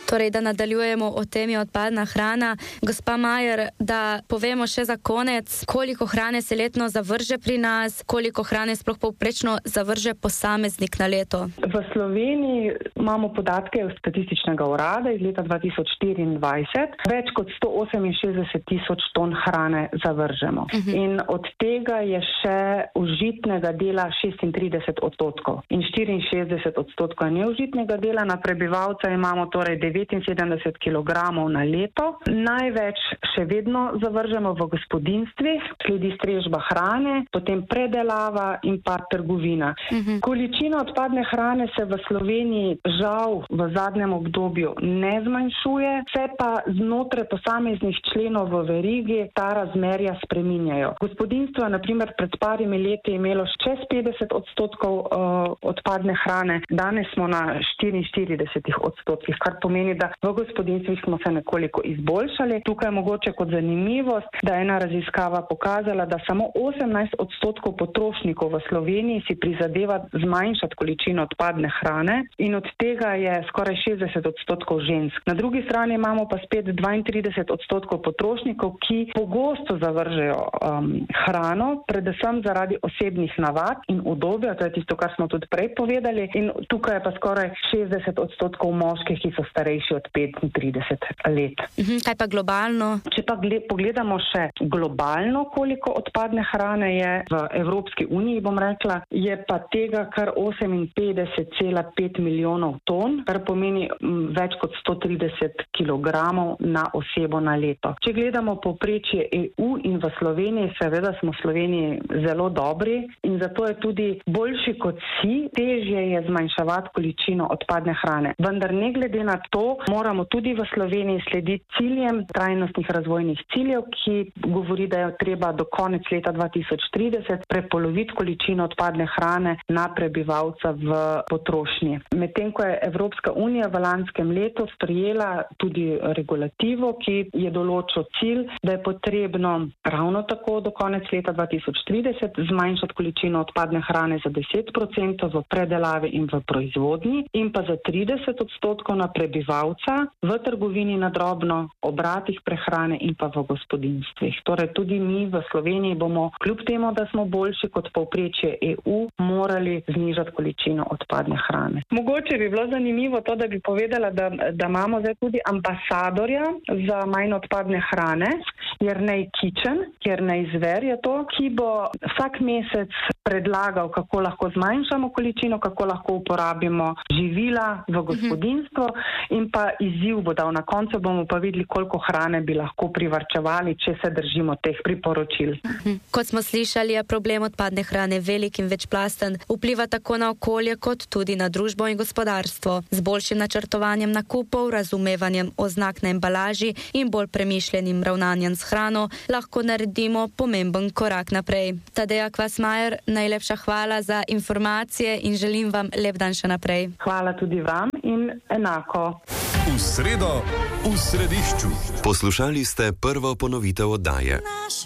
Torej, da nadaljujemo o temi odpadna hrana. Gospa Majer, da povemo še za konec, koliko hrane se letno zavrže pri nas, koliko hrane sploh povprečno zavrže posameznik na leto? V Sloveniji imamo podatke od Statističnega urada iz leta 2024. Več kot 168 tisoč ton hrane zavržemo. In od tega je še užitnega dela 36% in 64% neužitnega dela. Na prebivalca imamo torej 79 kilogramov na leto. Največ še vedno zavržemo v gospodinjstvih, sledi strežba hrane, potem predelava in pa trgovina. Količina odpadne hrane se v Sloveniji žal v zadnjem obdobju ne zmanjšuje, se pa znotraj posameznih členov v verigi ta razmerja spreminjajo. Gospodinjstva, na primer, pred parimi leti imelo čez 50% odpadne hrane, danes smo na 44%, kar pomeni, da v gospodinjstvih smo se nekoliko izboljšali. Tukaj je mogoče kot zanimivost, da je ena raziskava pokazala, da samo 18% potrošnikov v Sloveniji si prizadeva zmanjšati količino odpadne hrane in od tega je skoraj 60% žensk. Na drugi strani imamo pa spet 32% potrošnikov, ki pogosto zavržejo hrano, predvsem zaradi osebnih navad in udobja, to je tisto, kar smo tudi prej povedali, in tukaj je pa skoraj 60% moških, ki so starejši od 35 let. Kaj pa globalno? Če pa pogledamo še globalno, koliko odpadne hrane je v Evropski uniji, bom rekla, je pa tega kar 58,5 milijonov ton, kar pomeni več kot 130 kilogramov na osebo na leto. Če gledamo povprečje EU in v Sloveniji, seveda smo v Sloveniji zelo dobri in zato je tudi boljši kot si, težje je zmanjševati količino odpadne hrane. Vendar ne glede na to, moramo tudi v Sloveniji slediti ciljem trajnostnih razvojnih ciljev, ki govori, da je treba do konec leta 2030 prepoloviti količino odpadne hrane na prebivalca v potrošnji. Medtem ko je Evropska unija v lanskem letu sprejela tudi regulativo, ki je določil cilj, da je potrebno ravno tako do konec leta 2030 zmanjšati količino odpadne hrane za 10% v predelavi in v proizvodnji in pa za 30% na prebivalca v trgovini na drobno, obratih prehrane in pa v gospodinjstvih. Torej tudi mi v Sloveniji bomo, kljub temu, da smo boljši kot povprečje EU, morali znižati količino odpadne hrane. Mogoče bi bilo zanimivo to, da bi povedala, da imamo zdaj tudi ambasadorja za manj odpadne hrane, Jernej Kičen, Jernej Zver je to, ki bo vsak mesec predlagal, kako lahko zmanjšamo količino, kako lahko uporabimo živila v gospodinjstvo in pa izziv bo dal. Na koncu bomo pa videli, koliko hrane bi lahko privarčevali, če se držimo teh priporočil. Kot smo slišali, je problem odpadne hrane velik in večplasten. Vpliva tako na okolje, kot tudi na družbo in gospodarstvo. Z boljšim načrtovanjem nakupov, razumevanjem oznak na embalaži in bolj premišljenim ravnanjem s hrano lahko naredimo pomemben korak naprej. Tadeja Kvas Majer, najlepša hvala za informacije in želim vam lep dan še naprej. Hvala tudi vam in enako. V sredo v središču. Poslušali ste prvo ponovitev oddaje.